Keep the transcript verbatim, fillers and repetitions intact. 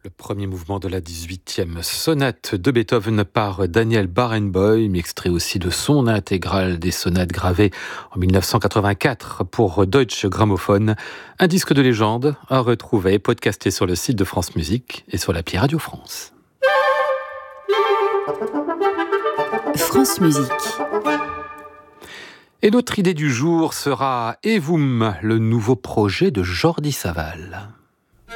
Le premier mouvement de la dix-huitième sonate de Beethoven par Daniel Barenboim, extrait aussi de son intégrale des sonates gravées en mille neuf cent quatre-vingt-quatre pour Deutsche Grammophon. Un disque de légende à retrouver, podcasté sur le site de France Musique et sur l'appli Radio France. France Musique. Et notre idée du jour sera Evum, le nouveau projet de Jordi Savall.